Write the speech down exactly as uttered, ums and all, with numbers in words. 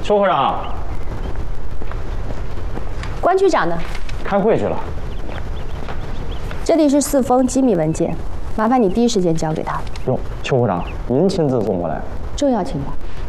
邱科长， 关局长呢？ 开会去了。 这里是四封机密文件，麻烦你第一时间交给他。 哟，邱科长，您亲自送过来？ 重要情报。